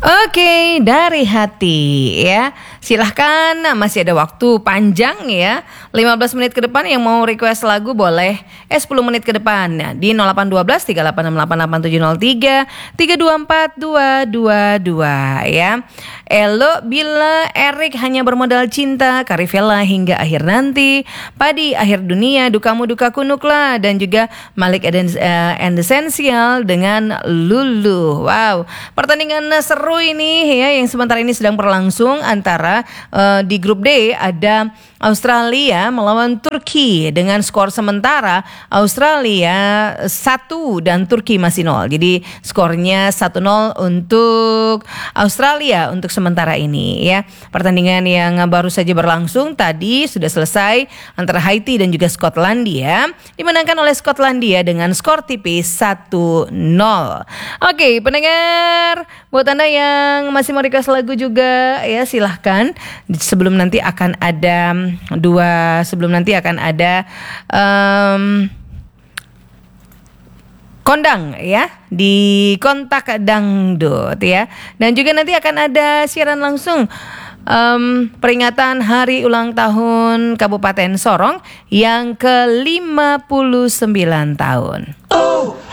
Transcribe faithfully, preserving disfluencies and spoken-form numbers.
Oke, dari hati ya. Silahkan, masih ada waktu panjang ya. lima belas menit ke depan yang mau request lagu boleh eh sepuluh menit ke depan ya, di nol delapan satu dua tiga delapan enam delapan delapan tujuh nol tiga tiga dua empat dua dua dua ya. Elo bila Erik hanya bermodal cinta, Karivella hingga akhir nanti, Padi akhir dunia, dukamu dukaku Nukla, dan juga Malik and, uh, and Essential dengan Lulu. Wow, pertandingan seru ini ya yang sementara ini sedang berlangsung antara uh, di grup D ada Australia melawan Turki dengan skor sementara Australia satu dan Turki masih nol. Jadi skornya satu nol untuk Australia untuk sementara ini ya. Pertandingan yang baru saja berlangsung tadi sudah selesai antara Haiti dan juga Skotlandia, dimenangkan oleh Skotlandia dengan skor tipis satu nol. Oke, pendengar, buat Anda yang masih mau request lagu juga ya silahkan. Sebelum nanti akan ada dua sebelum nanti akan ada um, kondang ya di kontak dangdut ya, dan juga nanti akan ada siaran langsung um, peringatan hari ulang tahun Kabupaten Sorong yang ke lima puluh sembilan tahun.